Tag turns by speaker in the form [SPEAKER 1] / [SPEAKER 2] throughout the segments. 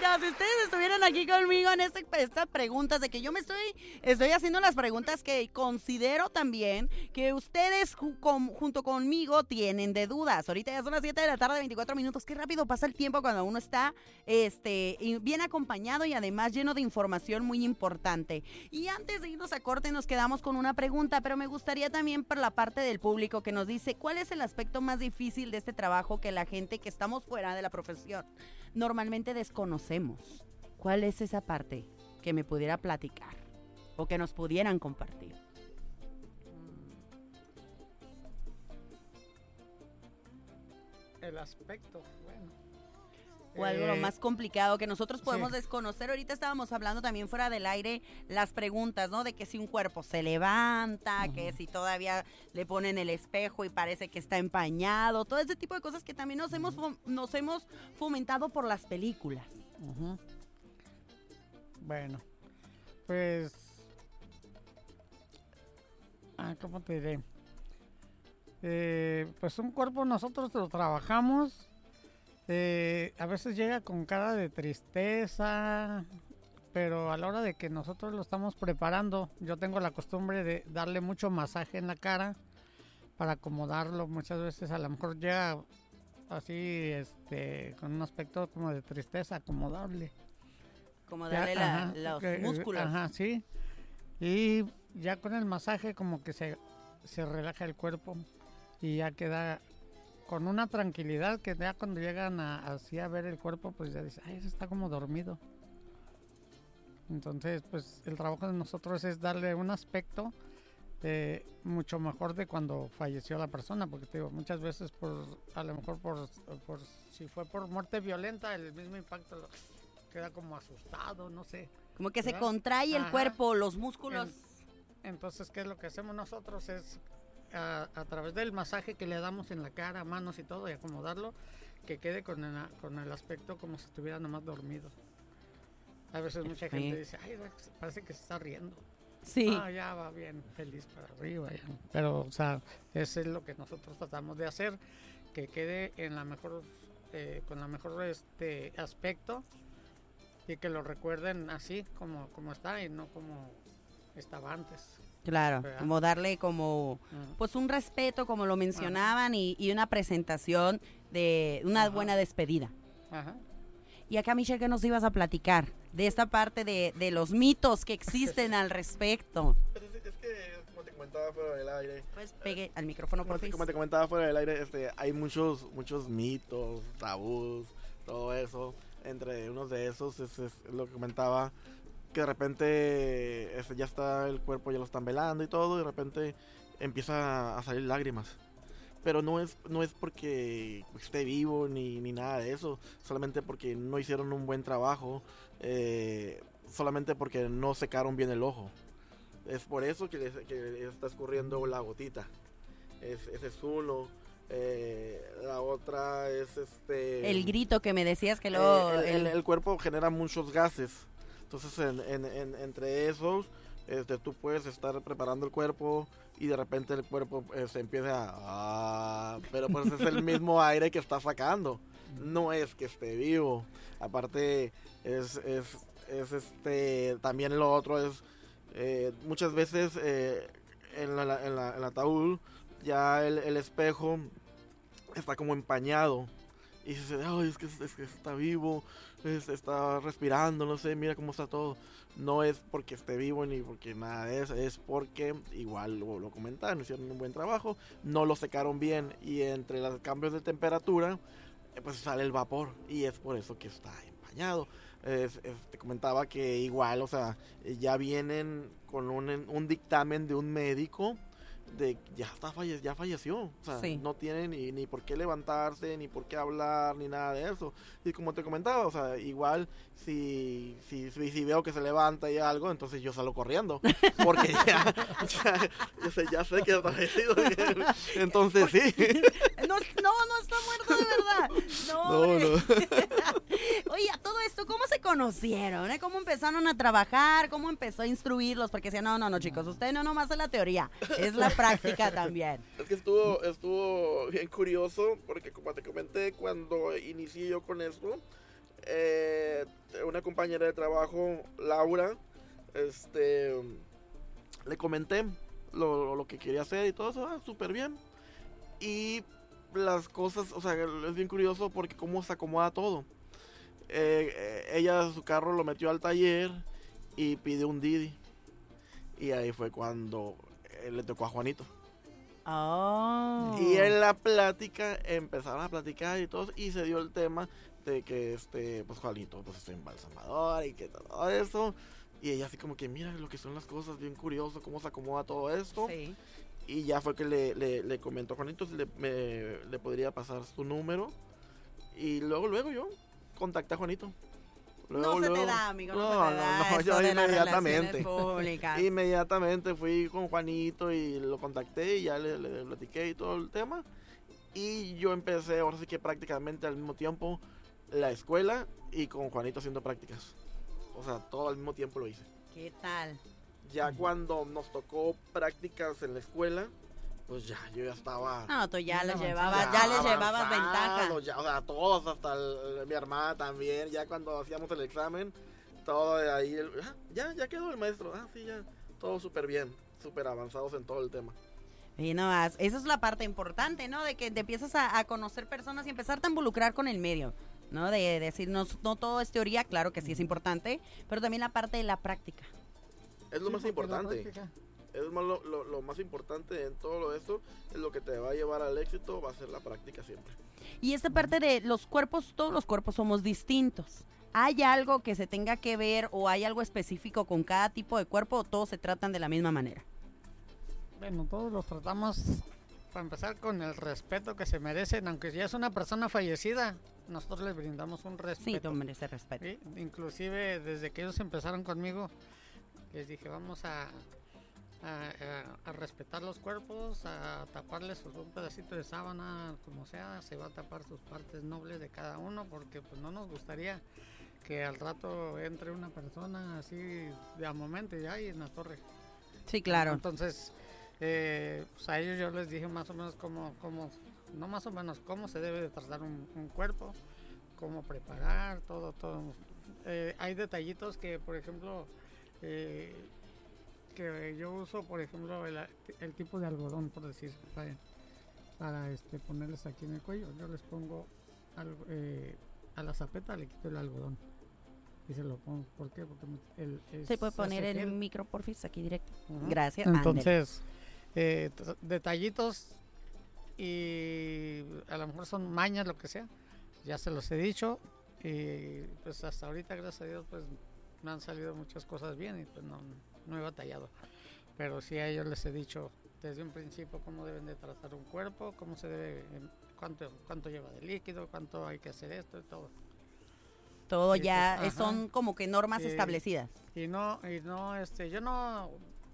[SPEAKER 1] no, si ustedes estuvieran aquí conmigo en estas preguntas, de que yo me estoy haciendo las preguntas que considero también que ustedes junto conmigo tienen de dudas. Ahorita ya son las 7 de la tarde, 24 minutos. Qué rápido pasa el tiempo cuando uno está bien acompañado y además lleno de información muy importante. Y antes de irnos a corte nos quedamos con una pregunta, pero me gustaría también por la parte del público que nos dice, ¿cuál es el aspecto más difícil de este trabajo que la gente que estamos fuera de la profesión normalmente desconocemos? ¿Cuál es esa parte que me pudiera platicar o que nos pudieran compartir?
[SPEAKER 2] El aspecto, bueno.
[SPEAKER 1] O algo lo más complicado que nosotros podemos desconocer. Ahorita estábamos hablando también fuera del aire las preguntas, ¿no? De que si un cuerpo se levanta, que si todavía le ponen el espejo y parece que está empañado, todo ese tipo de cosas que también nos hemos fomentado por las películas.
[SPEAKER 2] Bueno, pues, ¿cómo te diré? Pues un cuerpo nosotros lo trabajamos. A veces llega con cara de tristeza, pero a la hora de que nosotros lo estamos preparando, yo tengo la costumbre de darle mucho masaje en la cara para acomodarlo. Muchas veces a lo mejor llega así, con un aspecto como de tristeza, acomodarle.
[SPEAKER 1] Como darle los músculos.
[SPEAKER 2] Ajá, sí. Y ya con el masaje como que se relaja el cuerpo y ya queda con una tranquilidad que ya cuando llegan así a ver el cuerpo, pues ya dicen, ese está como dormido. Entonces, pues el trabajo de nosotros es darle un aspecto mucho mejor de cuando falleció la persona, porque te digo, muchas veces a lo mejor por si fue por muerte violenta, el mismo impacto queda como asustado, no sé.
[SPEAKER 1] Como que ¿verdad? Se contrae el cuerpo, los músculos.
[SPEAKER 2] Entonces, ¿qué es lo que hacemos nosotros? Es a través del masaje que le damos en la cara, manos y todo, y acomodarlo, que quede con el aspecto como si estuviera nomás dormido. A veces mucha gente dice, parece que se está riendo.
[SPEAKER 1] Sí.
[SPEAKER 2] Ya va bien, feliz para arriba. Ya. Pero, o sea, eso es lo que nosotros tratamos de hacer, que quede en la mejor, con la mejor aspecto, y que lo recuerden así como está y no como estaba antes.
[SPEAKER 1] Claro, como darle pues un respeto, como lo mencionaban, y una presentación de una buena despedida.
[SPEAKER 2] Ajá.
[SPEAKER 1] Y acá, Michelle, ¿qué nos ibas a platicar de esta parte de los mitos que existen al respecto?
[SPEAKER 3] Es que, como te comentaba fuera del aire...
[SPEAKER 1] Pues pegue al micrófono, por favor.
[SPEAKER 3] Como te comentaba fuera del aire, hay muchos mitos, tabús, todo eso. Entre unos de esos es lo que comentaba, que de repente ya está el cuerpo, ya lo están velando y todo, y de repente empieza a salir lágrimas. Pero no es porque esté vivo ni nada de eso, solamente porque no hicieron un buen trabajo, solamente porque no secaron bien el ojo. Es por eso que le está escurriendo la gotita. Ese es uno. La otra es
[SPEAKER 1] el grito que me decías que luego...
[SPEAKER 3] el cuerpo genera muchos gases. Entonces entre esos tú puedes estar preparando el cuerpo y de repente el cuerpo se empieza pero pues es el mismo aire que está sacando, no es que esté vivo. Aparte es también lo otro es muchas veces en el ataúd ya el espejo está como empañado y se dice, es que está vivo, está respirando, no sé, mira cómo está todo. No es porque esté vivo ni porque nada de eso, es porque igual lo comentaron, hicieron un buen trabajo, no lo secaron bien y entre los cambios de temperatura pues sale el vapor y es por eso que está empañado. Te comentaba que igual, o sea, ya vienen con un dictamen de un médico de ya falleció, o sea, no tiene ni por qué levantarse, ni por qué hablar, ni nada de eso. Y como te comentaba, o sea, igual si veo que se levanta y algo, entonces yo salgo corriendo, porque ya sé que está fallecido. Entonces sí.
[SPEAKER 1] No está muerto de verdad. No. Oye, a todo esto, ¿cómo se conocieron? ¿Cómo empezaron a trabajar? ¿Cómo empezó a instruirlos? Porque decían, no, chicos, usted no nomás es la teoría, es la práctica también.
[SPEAKER 3] Es que estuvo bien curioso, porque como te comenté, cuando inicié yo con esto, una compañera de trabajo, Laura, le comenté lo que quería hacer y todo eso, súper bien. Y las cosas, o sea, es bien curioso porque cómo se acomoda todo. Ella su carro lo metió al taller y pidió un Didi. Y ahí fue cuando le tocó a Juanito.
[SPEAKER 1] Oh.
[SPEAKER 3] Y en la plática empezaron a platicar y todo, y se dio el tema de que pues Juanito pues es embalsamador y que todo eso. Y ella así como que mira lo que son las cosas, bien curioso cómo se acomoda todo esto.
[SPEAKER 1] Sí.
[SPEAKER 3] Y ya fue que le comentó a Juanito si le podría pasar su número. Y luego yo contacté a Juanito.
[SPEAKER 1] No se te da, amigo, no se te da
[SPEAKER 3] no,
[SPEAKER 1] eso
[SPEAKER 3] yo
[SPEAKER 1] de las
[SPEAKER 3] inmediatamente.
[SPEAKER 1] relaciones públicas.
[SPEAKER 3] Inmediatamente fui con Juanito y lo contacté y ya le platiqué y todo el tema. Y yo empecé, ahora sí que prácticamente al mismo tiempo, la escuela y con Juanito haciendo prácticas. O sea, todo al mismo tiempo lo hice.
[SPEAKER 1] ¿Qué tal?
[SPEAKER 3] Ya cuando nos tocó prácticas en la escuela, pues ya, yo ya estaba...
[SPEAKER 1] No, tú ya les
[SPEAKER 2] Bien
[SPEAKER 1] llevabas,
[SPEAKER 2] avanzado.
[SPEAKER 1] ya les llevabas ventaja.
[SPEAKER 3] avanzado, ya, o sea, todos, hasta mi hermana también, ya cuando hacíamos el examen, todo de ahí, ya quedó el maestro, sí, ya, todo súper bien, súper avanzados en todo el tema.
[SPEAKER 1] Y no más, esa es la parte importante, ¿no? De que te empiezas a conocer personas y empezarte a involucrar con el medio, ¿no? De decir, no todo es teoría, claro que sí es importante, pero también la parte de la práctica.
[SPEAKER 3] Es lo más
[SPEAKER 2] Sí, porque la
[SPEAKER 3] importante.
[SPEAKER 2] práctica-
[SPEAKER 3] Es lo más importante en todo esto, es lo que te va a llevar al éxito, va a ser la práctica siempre.
[SPEAKER 1] Y esta parte de los cuerpos, todos los cuerpos somos distintos. ¿Hay algo que se tenga que ver o hay algo específico con cada tipo de cuerpo o todos se tratan de la misma manera?
[SPEAKER 2] Bueno, todos los tratamos, para empezar, con el respeto que se merecen, aunque ya es una persona fallecida, nosotros les brindamos un
[SPEAKER 1] Sí,
[SPEAKER 2] respeto.
[SPEAKER 1] tú mereces respeto.
[SPEAKER 2] ¿Sí? Inclusive desde que ellos empezaron conmigo, les dije, vamos a respetar los cuerpos, a taparles un pedacito de sábana, como sea, se va a tapar sus partes nobles de cada uno, porque pues no nos gustaría que al rato entre una persona así de a momento y ahí en la torre.
[SPEAKER 1] Sí, claro.
[SPEAKER 2] Entonces, pues a ellos yo les dije más o menos no más o menos cómo se debe de tratar un cuerpo, cómo preparar, todo. Hay detallitos que, por ejemplo, que yo uso, por ejemplo, el tipo de algodón, por decir, para ponerles aquí en el cuello. Yo les pongo a la zapeta, le quito el algodón y se lo pongo. ¿Por qué? Porque
[SPEAKER 1] ¿Se puede poner
[SPEAKER 2] hace
[SPEAKER 1] el
[SPEAKER 2] gel.
[SPEAKER 1] micro, porfis, aquí directo?
[SPEAKER 2] Ujú.
[SPEAKER 1] Gracias. Ándale.
[SPEAKER 2] Entonces, detallitos y a lo mejor son mañas, lo que sea, ya se los he dicho y pues hasta ahorita, gracias a Dios, pues me han salido muchas cosas bien y pues no he batallado, pero sí a ellos les he dicho desde un principio cómo deben de tratar un cuerpo, cómo se debe, cuánto lleva de líquido, cuánto hay que hacer esto y todo.
[SPEAKER 1] Todo
[SPEAKER 2] Sí,
[SPEAKER 1] ya
[SPEAKER 2] pues,
[SPEAKER 1] son
[SPEAKER 2] ajá.
[SPEAKER 1] como que normas
[SPEAKER 2] Sí.
[SPEAKER 1] establecidas.
[SPEAKER 2] Y yo no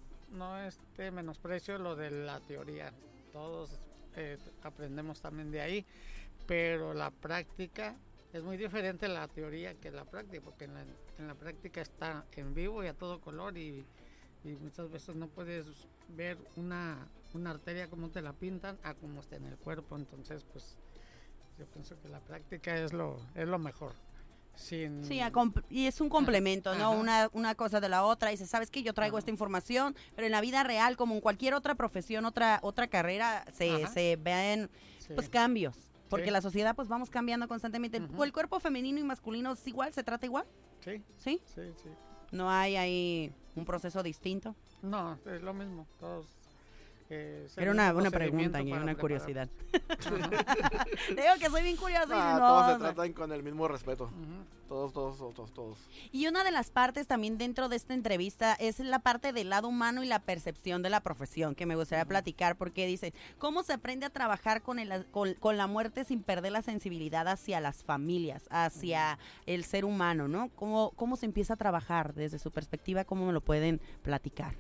[SPEAKER 2] menosprecio lo de la teoría. Todos aprendemos también de ahí, pero la práctica es muy diferente la teoría que la práctica, porque en la práctica está en vivo y a todo color y muchas veces no puedes ver una arteria como te la pintan a como está en el cuerpo. Entonces, pues yo pienso que la práctica es lo mejor. Sí,
[SPEAKER 1] y es un complemento, ¿no?
[SPEAKER 2] Ajá.
[SPEAKER 1] Una cosa de la otra. Y dice, ¿sabes qué? Yo traigo
[SPEAKER 2] Ajá.
[SPEAKER 1] esta información, pero en la vida real, como en cualquier otra profesión, otra carrera,
[SPEAKER 2] Ajá.
[SPEAKER 1] se ven
[SPEAKER 2] Sí.
[SPEAKER 1] pues cambios. Porque
[SPEAKER 2] Sí.
[SPEAKER 1] la sociedad pues vamos cambiando constantemente.
[SPEAKER 2] Ujú.
[SPEAKER 1] ¿El cuerpo femenino y masculino es igual? ¿Se trata igual?
[SPEAKER 2] Sí,
[SPEAKER 1] ¿Sí?
[SPEAKER 2] sí, sí.
[SPEAKER 1] ¿No hay ahí un proceso distinto?
[SPEAKER 2] No, es lo mismo. Todos.
[SPEAKER 1] Era una pregunta y una curiosidad.
[SPEAKER 2] Ajá.
[SPEAKER 1] Digo que soy bien curiosa y no,
[SPEAKER 3] Todos se
[SPEAKER 1] o sea.
[SPEAKER 3] tratan con el mismo respeto.
[SPEAKER 2] Ujú.
[SPEAKER 3] Todos.
[SPEAKER 1] Y una de las partes también dentro de esta entrevista es la parte del lado humano y la percepción de la profesión, que me gustaría platicar, porque dice, ¿cómo se aprende a trabajar con la muerte sin perder la sensibilidad hacia las familias, hacia el ser humano, ¿no? ¿Cómo se empieza a trabajar desde su perspectiva? ¿Cómo me lo pueden platicar?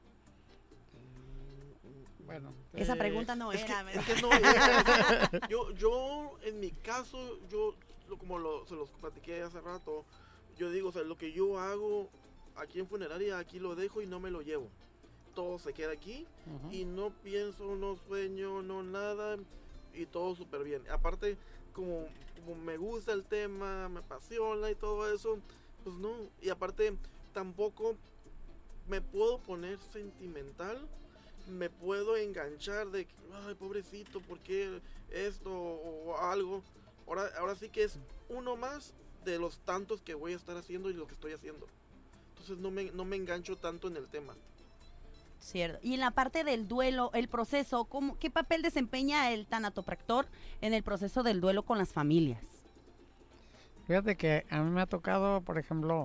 [SPEAKER 2] Bueno,
[SPEAKER 1] Esa pregunta no
[SPEAKER 3] Es
[SPEAKER 1] era.
[SPEAKER 3] que no era. Yo, en mi caso, se los platiqué hace rato, yo digo, o sea, lo que yo hago aquí en funeraria, aquí lo dejo y no me lo llevo. Todo se queda aquí
[SPEAKER 2] ujú.
[SPEAKER 3] y no pienso, no sueño, no nada y todo súper bien. Aparte, como como me gusta el tema, me apasiona y todo eso, pues no. Y aparte, tampoco me puedo poner sentimental, me puedo enganchar de que, ay, pobrecito, ¿por qué esto o algo? Ahora sí que es uno más de los tantos que voy a estar haciendo y lo que estoy haciendo. Entonces no me engancho tanto en el tema.
[SPEAKER 1] Cierto. Y en la parte del duelo, el proceso, ¿qué papel desempeña el tanatopractor en el proceso del duelo con las familias?
[SPEAKER 2] Fíjate que a mí me ha tocado, por ejemplo,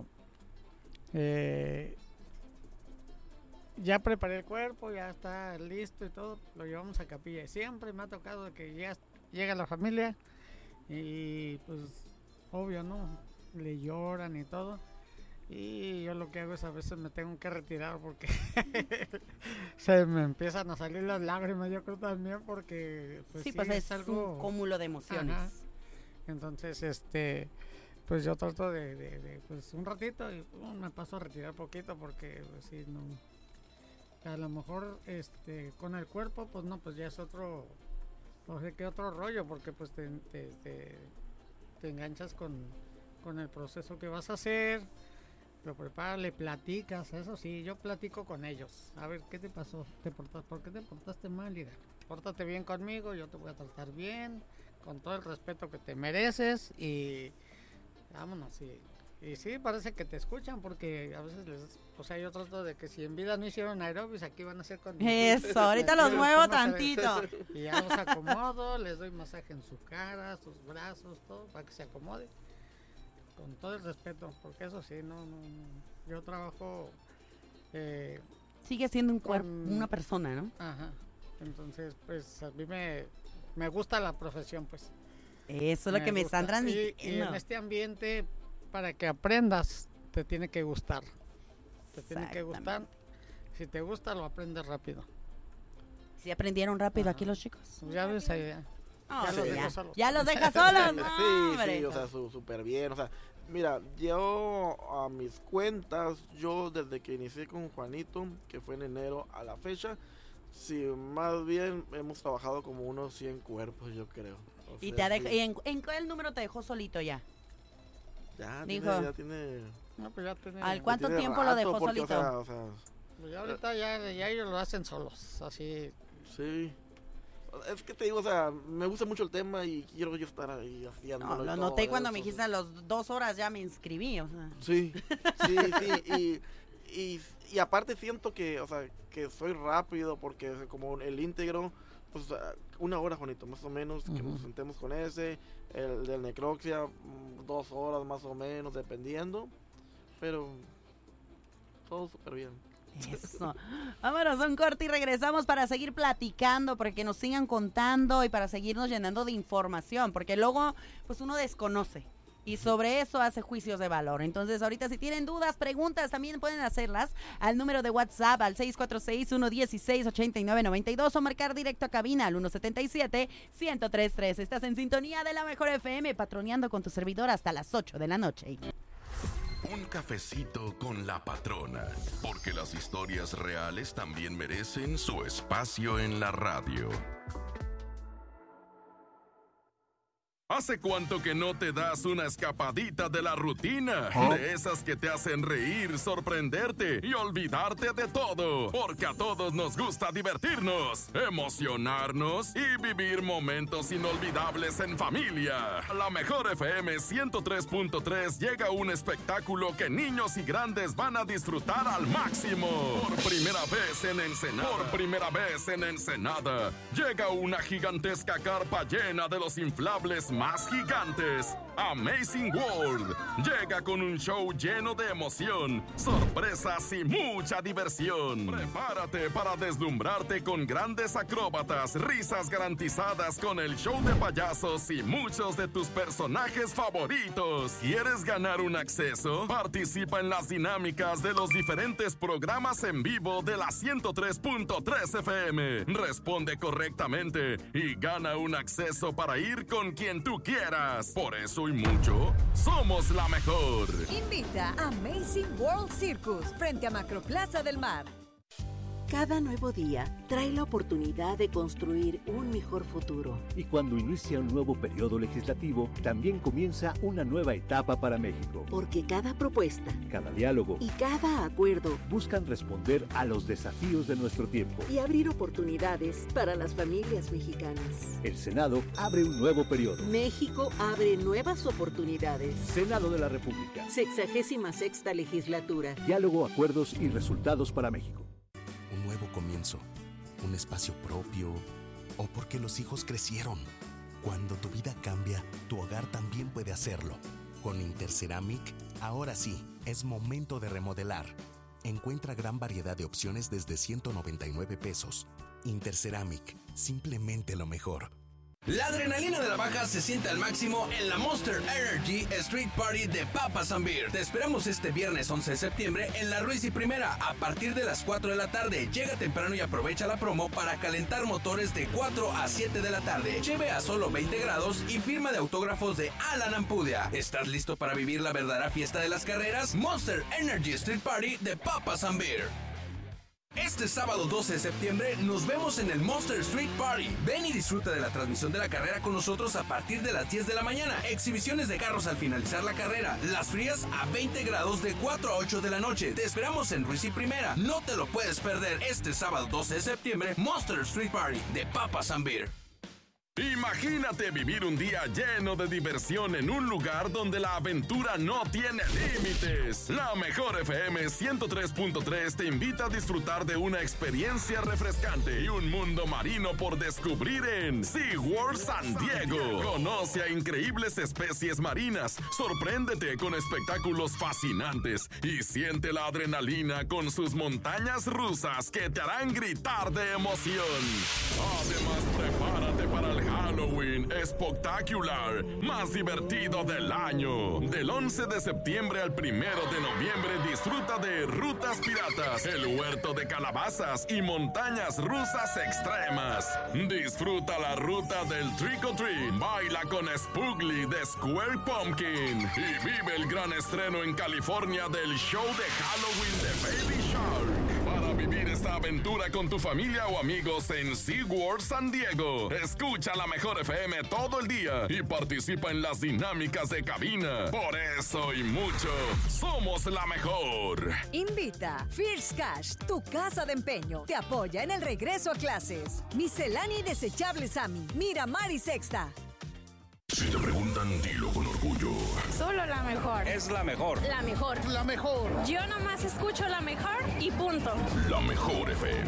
[SPEAKER 2] ya preparé el cuerpo, ya está listo y todo, lo llevamos a capilla. Y siempre me ha tocado que ya llega la familia y pues obvio, ¿no? Le lloran y todo. Y yo lo que hago es a veces me tengo que retirar porque se me empiezan a salir las lágrimas, yo creo también, porque
[SPEAKER 1] pues sí, pues es algo... un cúmulo de emociones. Ajá.
[SPEAKER 2] Entonces, pues yo trato de pues un ratito y me paso a retirar poquito porque pues sí, no, a lo mejor con el cuerpo pues no, pues ya es otro, no sé qué otro rollo, porque pues te enganchas con el proceso que vas a hacer, lo preparas, le platicas, eso sí, yo platico con ellos, a ver, ¿qué te pasó? ¿Por qué te portaste mal? Mira, pórtate bien conmigo, yo te voy a tratar bien, con todo el respeto que te mereces y vámonos. Y sí, parece que te escuchan porque a veces yo trato de que si en vida no hicieron aeróbics, aquí van a hacer conmigo.
[SPEAKER 1] Eso, ahorita los muevo tantito.
[SPEAKER 2] Y ya los acomodo, les doy masaje en su cara, sus brazos, todo, para que se acomode. Con todo el respeto, porque eso sí, no yo trabajo...
[SPEAKER 1] sigue siendo un cuerpo, una persona, ¿no?
[SPEAKER 2] Ajá, entonces pues a mí me gusta la profesión, pues.
[SPEAKER 1] Eso es lo que me están transmitiendo.
[SPEAKER 2] Y en este ambiente, para que aprendas, te tiene que gustar. Te tiene que gustar. Si te gusta, lo aprendes rápido.
[SPEAKER 1] ¿Sí aprendieron rápido aquí los chicos?
[SPEAKER 2] Pues ya ves ahí.
[SPEAKER 1] Ya los dejas solos. No,
[SPEAKER 3] sí, o sea, súper bien. O sea, mira, yo a mis cuentas, yo desde que inicié con Juanito, que fue en enero a la fecha, sí, más bien hemos trabajado como unos 100 cuerpos, yo creo. O
[SPEAKER 1] ¿Y
[SPEAKER 3] sea,
[SPEAKER 1] ¿en qué número te dejó solito ya?
[SPEAKER 3] Ya tiene...
[SPEAKER 2] No, pues ya tiene...
[SPEAKER 1] ¿Al cuánto tiempo lo dejó
[SPEAKER 3] porque,
[SPEAKER 1] solito?
[SPEAKER 3] O sea,
[SPEAKER 2] pues ya ahorita ya ellos lo hacen solos, así...
[SPEAKER 3] Sí. Es que te digo, o sea, me gusta mucho el tema y quiero yo estar ahí haciéndolo.
[SPEAKER 1] No, lo noté cuando me dijiste a las 2 horas ya me inscribí, o sea.
[SPEAKER 3] Sí. Y aparte siento que, o sea, que soy rápido porque como el íntegro, pues 1 hora, Juanito, más o menos, que nos sentemos con ese, el del necroxia, 2 horas más o menos, dependiendo, pero todo súper bien.
[SPEAKER 1] Eso. Vámonos a un corte y regresamos para seguir platicando, para que nos sigan contando y para seguirnos llenando de información, porque luego pues uno desconoce y sobre eso hace juicios de valor. Entonces ahorita si tienen dudas, preguntas, también pueden hacerlas al número de WhatsApp al 646-116-8992 o marcar directo a cabina al 177-1033. Estás en sintonía de la Mejor FM, patroneando con tu servidor hasta las 8 de la noche.
[SPEAKER 4] Un cafecito con la patrona, porque las historias reales también merecen su espacio en la radio. ¿Hace cuánto que no te das una escapadita de la rutina? De esas que te hacen reír, sorprenderte y olvidarte de todo. Porque a todos nos gusta divertirnos, emocionarnos y vivir momentos inolvidables en familia. La Mejor FM 103.3 llega a un espectáculo que niños y grandes van a disfrutar al máximo. Por primera vez en Ensenada, llega una gigantesca carpa llena de los inflables más gigantes. Amazing World llega con un show lleno de emoción, sorpresas y mucha diversión. Prepárate para deslumbrarte con grandes acróbatas, risas garantizadas con el show de payasos y muchos de tus personajes favoritos. ¿Quieres ganar un acceso? Participa en las dinámicas de los diferentes programas en vivo de la 103.3 FM. Responde correctamente y gana un acceso para ir con quien tú quieras. Por eso y mucho, somos la mejor.
[SPEAKER 5] Invita a Amazing World Circus frente a Macroplaza del Mar. Cada nuevo día trae la oportunidad de construir un mejor futuro.
[SPEAKER 6] Y cuando inicia un nuevo periodo legislativo, también comienza una nueva etapa para México.
[SPEAKER 5] Porque cada propuesta,
[SPEAKER 6] cada diálogo
[SPEAKER 5] y cada acuerdo
[SPEAKER 6] buscan responder a los desafíos de nuestro tiempo
[SPEAKER 5] y abrir oportunidades para las familias mexicanas.
[SPEAKER 6] El Senado abre un nuevo periodo.
[SPEAKER 5] México abre nuevas oportunidades.
[SPEAKER 6] Senado de la República.
[SPEAKER 5] 66ª legislatura.
[SPEAKER 6] Diálogo, acuerdos y resultados para México.
[SPEAKER 7] Un nuevo comienzo, un espacio propio, o porque los hijos crecieron. Cuando tu vida cambia, tu hogar también puede hacerlo. Con Interceramic, ahora sí, es momento de remodelar. Encuentra gran variedad de opciones desde 199 pesos. Interceramic, simplemente lo mejor.
[SPEAKER 8] La adrenalina de la baja se siente al máximo en la Monster Energy Street Party de Papas and Beer. Te esperamos este viernes 11 de septiembre en la Ruiz y Primera a partir de las 4 de la tarde. Llega temprano y aprovecha la promo para calentar motores de 4 a 7 de la tarde. Lleve a solo 20 grados y firma de autógrafos de Alan Ampudia. ¿Estás listo para vivir la verdadera fiesta de las carreras? Monster Energy Street Party de Papas and Beer. Este sábado 12 de septiembre nos vemos en el Monster Street Party. Ven y disfruta de la transmisión de la carrera con nosotros a partir de las 10 de la mañana. Exhibiciones de carros al finalizar la carrera. Las frías a 20 grados de 4 a 8 de la noche. Te esperamos en Ruiz y Primera. No te lo puedes perder este sábado 12 de septiembre. Monster Street Party de Papas and Beer.
[SPEAKER 4] Imagínate vivir un día lleno de diversión en un lugar donde la aventura no tiene límites. La Mejor FM 103.3 te invita a disfrutar de una experiencia refrescante y un mundo marino por descubrir en SeaWorld San Diego. Conoce a increíbles especies marinas, sorpréndete con espectáculos fascinantes y siente la adrenalina con sus montañas rusas que te harán gritar de emoción. Además, prepárate para el Halloween Spectacular más divertido del año. Del 11 de septiembre al 1 de noviembre disfruta de Rutas Piratas, el huerto de calabazas y montañas rusas extremas. Disfruta la ruta del Trick or Treat, baila con Spoogly de Square Pumpkin y vive el gran estreno en California del show de Halloween de Baby Shark. Para vivir esta aventura con tu familia o amigos en SeaWorld San Diego, escucha la Mejor FM todo el día y participa en las dinámicas de cabina. Por eso y mucho, somos la mejor.
[SPEAKER 9] Invita Fierce Cash, tu casa de empeño. Te apoya en el regreso a clases. Miscelánea y desechable Sammy, Miramar y Sexta.
[SPEAKER 4] Si te preguntan, dilo con orgullo.
[SPEAKER 10] Solo la mejor.
[SPEAKER 11] Es la mejor.
[SPEAKER 10] La mejor.
[SPEAKER 11] La mejor.
[SPEAKER 10] Yo nomás escucho la mejor y punto.
[SPEAKER 4] La Mejor FM.